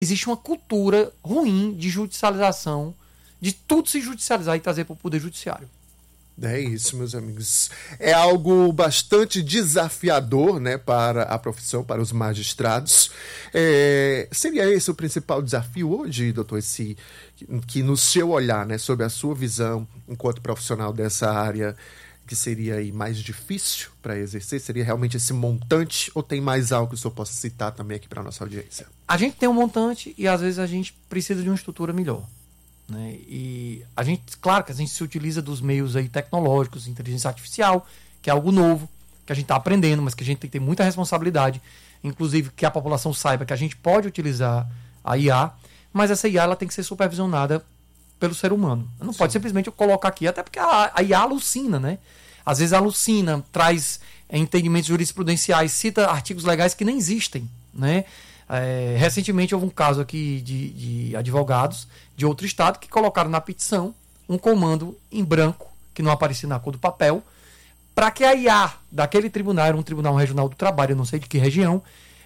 existe uma cultura ruim de judicialização, de tudo se judicializar e trazer para o Poder Judiciário. É isso, meus amigos. É algo bastante desafiador, né, para a profissão, para os magistrados. Seria esse o principal desafio hoje, doutor, que no seu olhar, né, sob a sua visão, enquanto profissional dessa área, que seria aí mais difícil para exercer? Seria realmente esse montante ou tem mais algo que o senhor possa citar também aqui para a nossa audiência? A gente tem um montante e às vezes a gente precisa de uma estrutura melhor, né? E a gente, claro que a gente se utiliza dos meios aí tecnológicos, inteligência artificial, que é algo novo, que a gente está aprendendo, mas que a gente tem que ter muita responsabilidade, inclusive que a população saiba que a gente pode utilizar a IA, mas essa IA ela tem que ser supervisionada pelo ser humano. Não pode simplesmente eu colocar aqui, até porque a IA alucina, né? Às vezes alucina, traz entendimentos jurisprudenciais, cita artigos legais que nem existem, né? Recentemente houve um caso aqui de advogados de outro estado que colocaram na petição um comando em branco, que não aparecia na cor do papel, para que a IA daquele tribunal, era um tribunal regional do trabalho, eu não sei de que região,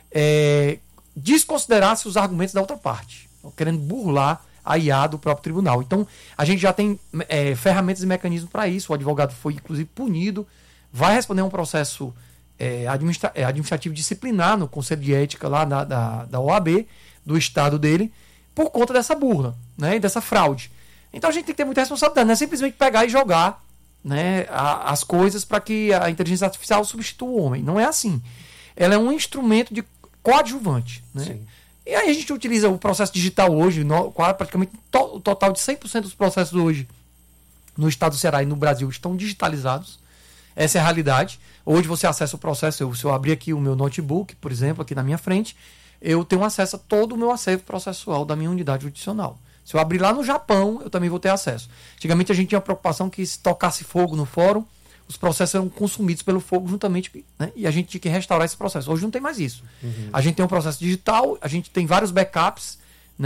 desconsiderasse os argumentos da outra parte, querendo burlar a IA do próprio tribunal. Então, a gente já tem ferramentas e mecanismos para isso. O advogado foi, inclusive, punido, vai responder a um processo administrativo disciplinar no Conselho de Ética lá da OAB, do estado dele, por conta dessa burla, né, e dessa fraude. Então, a gente tem que ter muita responsabilidade, não é simplesmente pegar e jogar, né, as coisas para que a inteligência artificial substitua o homem. Não é assim. Ela é um instrumento de coadjuvante, né? Sim. E aí a gente utiliza o processo digital hoje, praticamente o total de 100% dos processos hoje no estado do Ceará e no Brasil estão digitalizados. Essa é a realidade. Hoje você acessa o processo, se eu abrir aqui o meu notebook, por exemplo, aqui na minha frente, eu tenho acesso a todo o meu acervo processual da minha unidade judicional. Se eu abrir lá no Japão, eu também vou ter acesso. Antigamente a gente tinha a preocupação que se tocasse fogo no fórum, os processos eram consumidos pelo fogo juntamente, né? E a gente tinha que restaurar esse processo. Hoje não tem mais isso. Uhum. A gente tem um processo digital, a gente tem vários backups,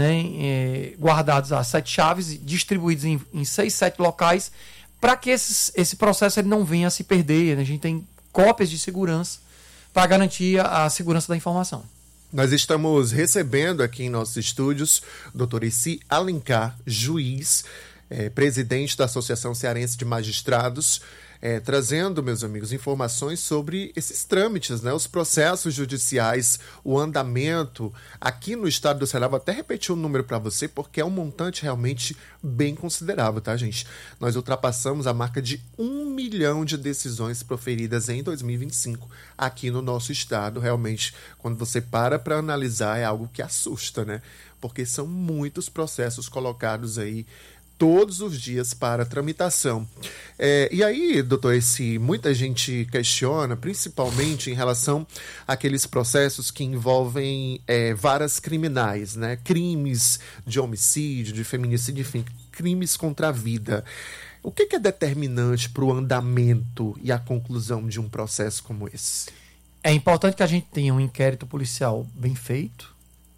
né, guardados a 7 chaves, distribuídos em 6, 7 locais, para que esse processo ele não venha a se perder, né? A gente tem cópias de segurança para garantir a segurança da informação. Nós estamos recebendo aqui em nossos estúdios o Dr. Eci Alencar, juiz, presidente da Associação Cearense de Magistrados, trazendo, meus amigos, informações sobre esses trâmites, né, os processos judiciais, o andamento aqui no estado do Ceará. Vou até repetir o número para você, porque é um montante realmente bem considerável, tá, gente? Nós ultrapassamos a marca de 1 milhão de decisões proferidas em 2025 aqui no nosso estado. Realmente, quando você para analisar, é algo que assusta, né? Porque são muitos processos colocados aí todos os dias para tramitação. E aí, doutor, muita gente questiona, principalmente em relação àqueles processos que envolvem varas criminais, né? Crimes de homicídio, de feminicídio, enfim, crimes contra a vida. O que é determinante para o andamento e a conclusão de um processo como esse? É importante que a gente tenha um inquérito policial bem feito,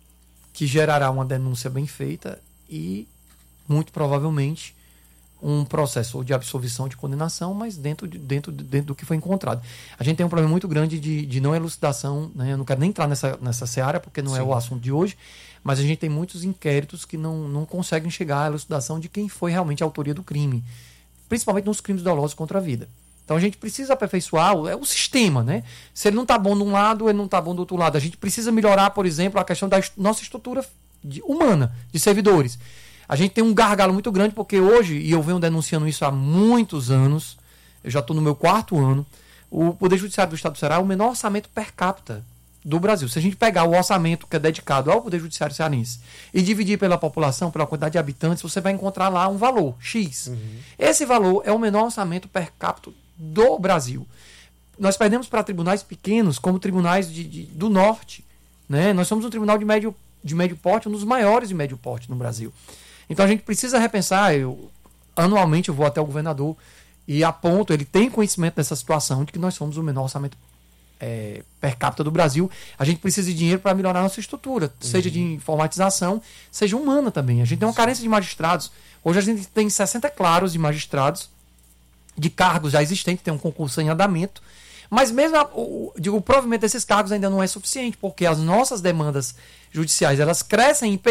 que gerará uma denúncia bem feita e muito provavelmente um processo ou de absolvição, de condenação, mas dentro do que foi encontrado. A gente tem um problema muito grande de não elucidação, né? Eu não quero nem entrar nessa seara, porque não é o assunto de hoje, mas a gente tem muitos inquéritos que não conseguem chegar à elucidação de quem foi realmente a autoria do crime, principalmente nos crimes dolosos contra a vida. Então a gente precisa aperfeiçoar o sistema, né? Se ele não está bom de um lado, ele não está bom do outro lado. A gente precisa melhorar, por exemplo, a questão da nossa estrutura humana, de servidores. A gente tem um gargalo muito grande, porque hoje, e eu venho denunciando isso há muitos anos, eu já estou no meu 4º ano, o Poder Judiciário do Estado do Ceará é o menor orçamento per capita do Brasil. Se a gente pegar o orçamento que é dedicado ao Poder Judiciário cearense e dividir pela população, pela quantidade de habitantes, você vai encontrar lá um valor, X. Uhum. Esse valor é o menor orçamento per capita do Brasil. Nós perdemos para tribunais pequenos, como tribunais do Norte, né? Nós somos um tribunal de médio porte, um dos maiores de médio porte no Brasil. Então a gente precisa repensar. Anualmente eu vou até o governador e aponto, ele tem conhecimento dessa situação, de que nós somos o menor orçamento per capita do Brasil. A gente precisa de dinheiro para melhorar a nossa estrutura, seja de informatização, seja humana também. A gente tem uma carência de magistrados. Hoje a gente tem 60 claros de magistrados, de cargos já existentes, tem um concurso em andamento, Mas mesmo o provimento desses cargos ainda não é suficiente, porque as nossas demandas judiciais elas crescem